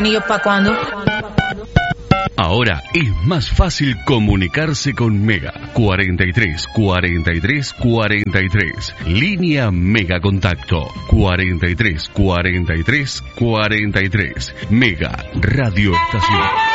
¿Anillos para cuándo? Ahora es más fácil comunicarse con Mega. 43 43 43. Línea Mega Contacto. 43 43 43. Mega Radio Estación.